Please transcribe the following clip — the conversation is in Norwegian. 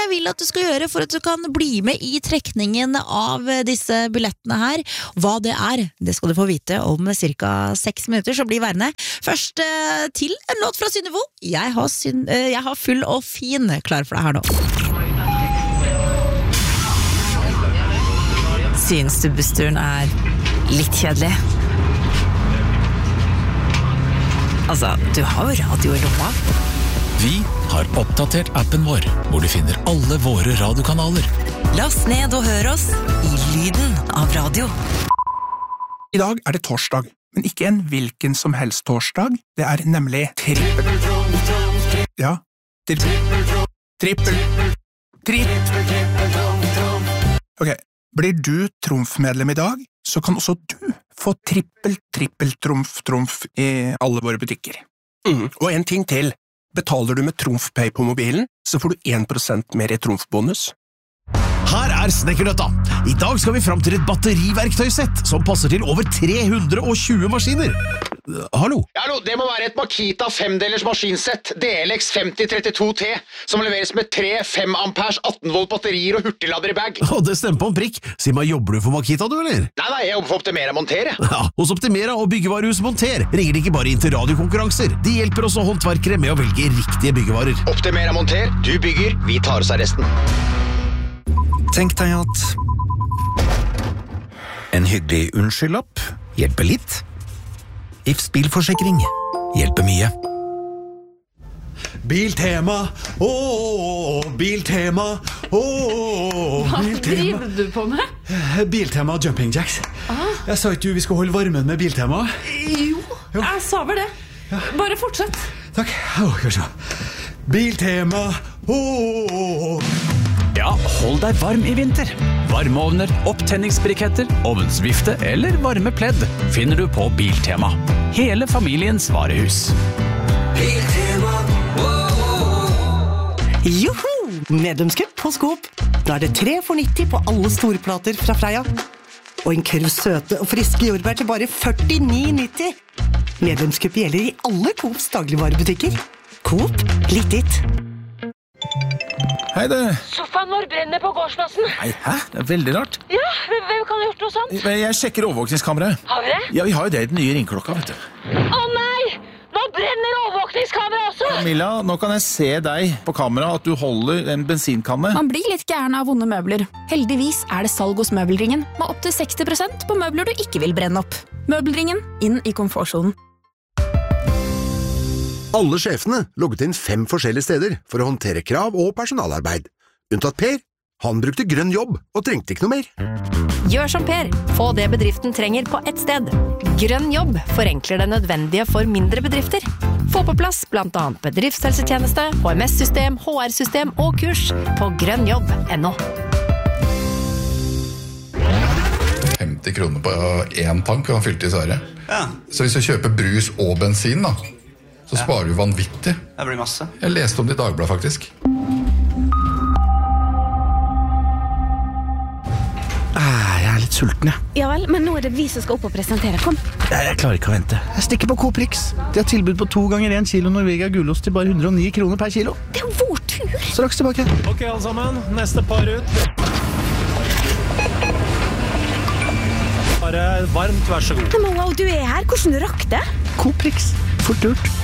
jeg vil at du skal gjøre for at du kan bli med i trekningen av disse billettene her. Hva det er, det skal du få vite om cirka 6 minutter, så bli værende. Først til en låt fra Synnøve. Jeg har Full og fin klar for deg her nå. Syns du bussturen er litt kjedelig? Altså, du har jo radio i lomma. Vi har oppdatert appen vår, hvor du finner alle våre radiokanaler. Last ned og hør oss i lyden av radio. I dag er det torsdag, men ikke en hvilken som helst torsdag. Det er nemlig trippel. Ja, trippel. Ok, blir du trumfmedlem i dag, så kan også du få trippel trumf i alle våre butikker. Og en ting til. Betaler du med TrumfPay på mobilen, så får du 1% mer i trumfbonus. Her er Snekkernøtta. I dag skal vi frem til et batteriverktøysett som passer til over 320 maskiner. Hallo? Hallo, det må være et Makita 5-delers maskinsett, DLX 5032T, som leveres med 3 5 amperes 18 volt batterier og hurtiglader i bag. Det stemmer på en prikk. Si meg, jobber du for Makita, du, eller? Nei, jeg jobber for Optimera Monter. Ja, hos Optimera og byggevarehus Monter ringer de ikke bare inn til radiokonkurranser. De hjelper også håndverkere med å velge riktige byggevarer. Optimera Monter, du bygger, vi tar oss av resten. Tenk deg at en hyggelig unnskyldlapp hjelper litt. Ifs bilforsikring hjelper mye. Biltema, Biltema, Hva driver du på med? Biltema jumping jacks. Jeg sa ikke vi skal holde varmen med Biltema. Jo, jeg sa vel det. Bare fortsett. Takk. Biltema, Ja, hold deg varm i vinter. Varmeovner, opptenningsbriketter, ovnsvifte eller varme pledd finner du på Biltema. Hele familiens varehus. Biltema, Joho! Medlemskap på Skop. Da er det 3 for 90 på alle storplater fra Freia. Og en kurv søte og friske jordbær til bare 49,90. Medlemskap gjelder i alle Coops dagligvarebutikker. Coop, litt ditt. Hei du. Sofaen vår brenner på gårdsplassen. Nei, hæ? Det er veldig rart. Ja, hvem kan ha gjort noe sånt? Jeg sjekker overvåkningskameraet. Har vi det? Ja, vi har jo det i den nye ringklokka, vet du. Å nei! Nå brenner overvåkningskamera også! Camilla, nå kan jeg se deg på kamera at du holder en bensinkanne. Man blir litt gæren av vonde møbler. Heldigvis er det salg hos Møbelringen, med opp til 60% på møbler du ikke vil brenne opp. Møbelringen, inn i komfortsonen. Alle sjefene logget inn 5 forskjellige steder for å håndtere krav og personalarbeid. Unntatt Per. Han brukte grønn jobb og trengte ikke noe mer. Gjør som Per. Få det bedriften trenger på ett sted. Grønn jobb forenkler det nødvendige for mindre bedrifter. Få på plass blant annet bedriftshelsetjeneste, HMS-system, HR-system og kurs på grønnjobb.no. 50 kroner på en tank, han fylte i Sverige. Ja. Så hvis du kjøper brus og bensin da, så sparer du vanvittig. Det blir masse. Jeg leste om det i Dagbladet faktisk. Jeg er litt sulten, jeg. Ja vel, men nå er det vi som skal opp og presentere. Kom. Jeg klarer ikke å vente. Jeg stikker på Coop-Rix. De har tilbud på 2 ganger 1 kilo Norvegia gulost til bare 109 kroner per kilo. Det er jo vår tur. Straks tilbake. Ok, alle sammen. Neste par ut. Bare varmt, vær så god. Men wow, du er her. Hvordan rakk det? Coop-Rix. Fort gjort.